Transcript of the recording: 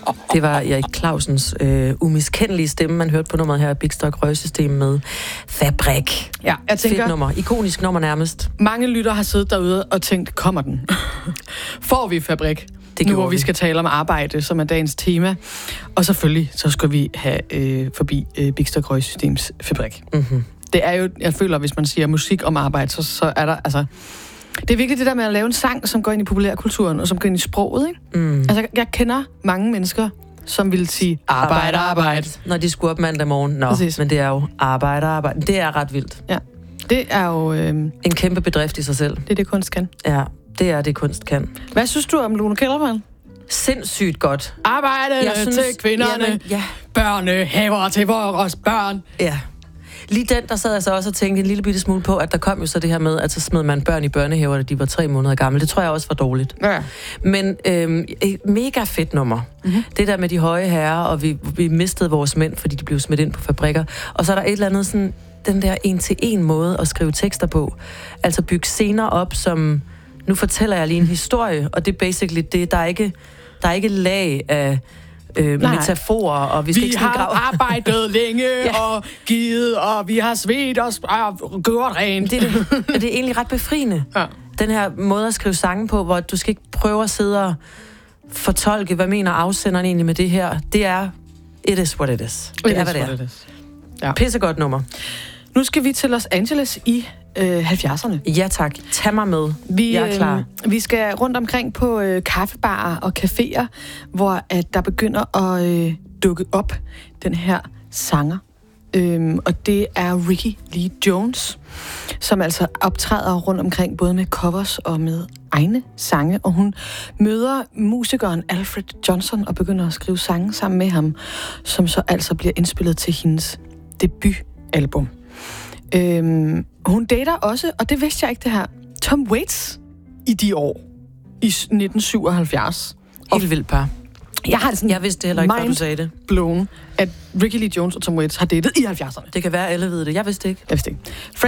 Det var Erik Clausens umiskendelige stemme, man hørte på nummeret her, Big Stock Røgsystem med Fabrik. Ja, jeg tænker, fedt nummer, ikonisk nummer nærmest. Mange lyttere har siddet derude og tænkt, kommer den? Får vi Fabrik? Nu hvor vi skal tale om arbejde, som er dagens tema. Og selvfølgelig, så skal vi have forbi Big Stock Røgsystems Fabrik. Mm-hmm. Det er jo, jeg føler, hvis man siger musik om arbejde, så er der, altså... Det er virkelig det der med at lave en sang, som går ind i populærkulturen, og som går ind i sproget, ikke? Mm. Altså, jeg kender mange mennesker, som vil sige, arbejde. Når de skulle op mandag morgen. Nå, præcis. Men det er jo arbejde. Det er ret vildt. Ja, det er jo... en kæmpe bedrift i sig selv. Det er det, kunst kan. Ja, det er det, kunst kan. Hvad synes du om Lone Kellermann? Sindssygt godt. Arbejde til kvinderne, børnehaver til vores børn. Ja. Lige den, der sad jeg så også og tænkte en lille bitte smule på, at der kom jo så det her med, at så smed man børn i børnehaver, da de var 3 måneder gamle. Det tror jeg også var dårligt. Ja. Men mega fedt nummer. Mm-hmm. Det der med de høje herrer, og vi mistede vores mænd, fordi de blev smidt ind på fabrikker. Og så er der et eller andet sådan, den der en-til-en måde at skrive tekster på. Altså bygge scener op, som... Nu fortæller jeg lige en historie, og det er basically det. Der er ikke lag af... metaforer, og vi skal ikke har arbejdet længe og givet, og vi har svedt os og gjort rent. Det er egentlig ret befriende. Ja. Den her måde at skrive sange på, hvor du skal ikke prøve at sidde og fortolke, hvad mener afsenderen egentlig med det her. Det er, it is what it is. Det er, hvad det er. Ja. Pissegodt nummer. Nu skal vi til Los Angeles i 70'erne. Ja tak, tag mig med. Jeg er klar. Vi skal rundt omkring på kaffebarer og caféer, hvor at der begynder at dukke op den her sanger. Og det er Rickie Lee Jones, som altså optræder rundt omkring både med covers og med egne sange. Og hun møder musikeren Alfred Johnson og begynder at skrive sange sammen med ham, som så altså bliver indspillet til hendes debutalbum. Hun dater også, og det vidste jeg ikke det her, Tom Waits i de år, i 1977. Helt vildt par. Jeg vidste det heller ikke, før du sagde det. Blown, at Rickie Lee Jones og Tom Waits har datet i 70'erne. Det kan være, alle ved det. Jeg vidste ikke.